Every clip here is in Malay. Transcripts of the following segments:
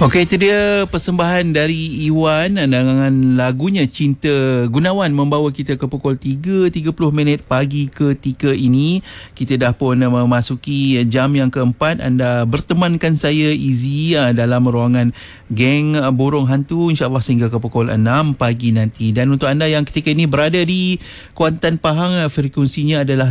Okey, itu dia persembahan dari Iwan dengan lagunya Cinta Gunawan membawa kita ke pukul 3.30 pagi ketika ini. Kita dah pun memasuki jam yang keempat. Anda bertemankan saya Izzy dalam ruangan Geng Borong Hantu, insya-Allah sehingga ke pukul 6 pagi nanti. Dan untuk anda yang ketika ini berada di Kuantan Pahang, frekuensinya adalah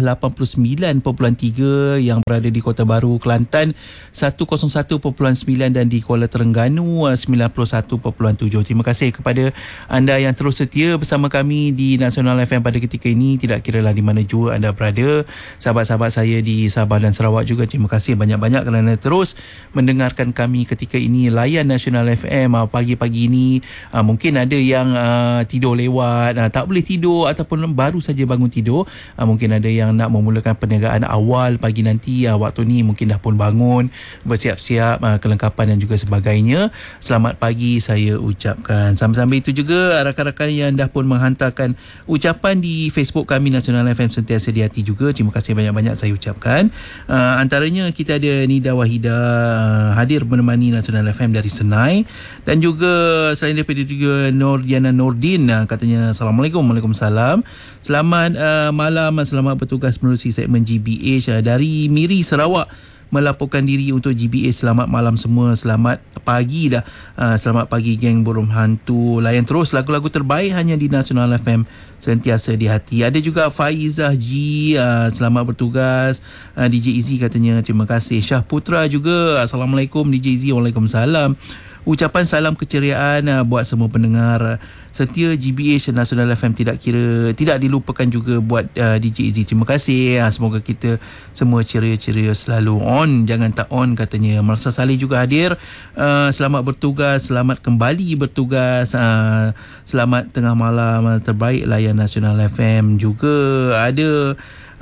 89.3, yang berada di Kota Baru Kelantan 101.9 dan di Kuala Terengganu 91.7. Terima kasih kepada anda yang terus setia bersama kami di Nasional FM pada ketika ini, tidak kiralah di mana jua anda berada. Sahabat-sahabat saya di Sabah dan Sarawak juga, terima kasih banyak-banyak kerana terus mendengarkan kami ketika ini. Layan Nasional FM pagi-pagi ini. Mungkin ada yang tidur lewat, tak boleh tidur ataupun baru saja bangun tidur. Mungkin ada yang nak memulakan perniagaan awal pagi nanti. Waktu ni mungkin dah pun bangun, bersiap-siap kelengkapan dan juga sebagainya. Selamat pagi saya ucapkan. Sambil-sambil itu juga rakan-rakan yang dah pun menghantarkan ucapan di Facebook kami Nasional FM Sentiasa di Hati juga, terima kasih banyak-banyak saya ucapkan. Antaranya kita ada Nida Wahida hadir menemani Nasional FM dari Senai, dan juga selain daripada juga Nordiana Nordin, katanya Assalamualaikum. Waalaikumsalam. Selamat malam, selamat bertugas menerusi segmen GBH dari Miri Sarawak, melaporkan diri untuk GBH. Selamat malam semua, selamat pagi dah. Selamat pagi geng Borong Hantu. Layan terus lagu-lagu terbaik hanya di Nasional FM Sentiasa di Hati. Ada juga Faizah G, selamat bertugas. DJ Izzy katanya terima kasih. Syah Putra juga Assalamualaikum DJ Izzy. Waalaikumsalam. Ucapan salam keceriaan buat semua pendengar setia GBH Nasional FM, tidak dilupakan juga buat DJ Izzy. Terima kasih. Semoga kita semua ceria-ceria selalu. On, jangan tak on katanya. Marsa Saleh juga hadir. Selamat bertugas, selamat kembali bertugas. Selamat tengah malam, terbaik layan Nasional FM. Juga ada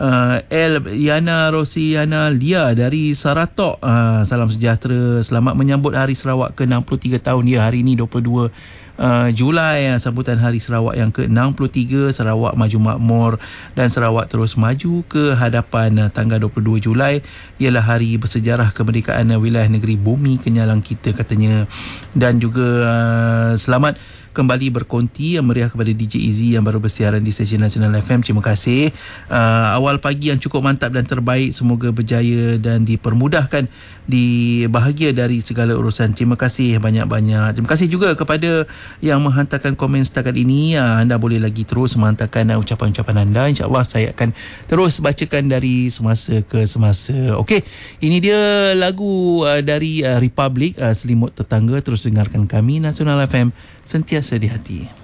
Yana Rosiana Lia dari Saratok. Salam sejahtera, selamat menyambut Hari Sarawak ke-63 tahun. Ya, hari ini 22 Julai, sambutan Hari Sarawak yang ke-63. Sarawak maju makmur dan Sarawak terus maju ke hadapan. Tanggal 22 Julai ialah hari bersejarah kemerdekaan wilayah negeri Bumi Kenyalang kita katanya. Dan juga selamat kembali berkonti yang meriah kepada DJ Izzy yang baru bersiaran di stesen Nasional FM. Terima kasih. Awal pagi yang cukup mantap dan terbaik. Semoga berjaya dan dipermudahkan, dibahagia dari segala urusan. Terima kasih banyak-banyak. Terima kasih juga kepada yang menghantarkan komen setakat ini. Anda boleh lagi terus menghantarkan ucapan-ucapan anda. InsyaAllah saya akan terus bacakan dari semasa ke semasa. Okey, ini dia lagu dari Republic, Selimut Tetangga. Terus dengarkan kami Nasional FM Sentiasa di Hati.